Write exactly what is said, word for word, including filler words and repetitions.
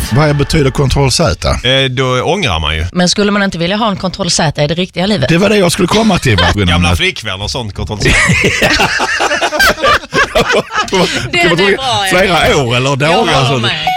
Vad betyder kontroll Z? Eh, då ångrar man ju. Men skulle man inte vilja ha en kontroll Z i det riktiga livet? Det var det jag skulle komma till. Gamla flickvänner och sånt kontroll Z. det är bra. Flera år eller dagar. Jag har med.